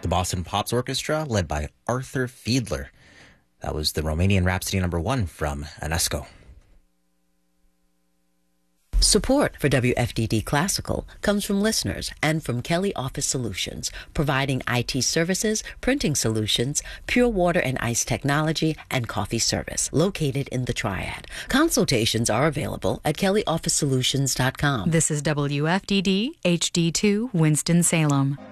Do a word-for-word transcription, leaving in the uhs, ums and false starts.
Boston Pops Orchestra, led by Arthur Fiedler. That was the Romanian Rhapsody number one from UNESCO. Support for W F D D Classical comes from listeners and from Kelly Office Solutions, providing I T services, printing solutions, pure water and ice technology, and coffee service, located in the Triad. Consultations are available at kelly office solutions dot com. This is W F D D H D two Winston-Salem.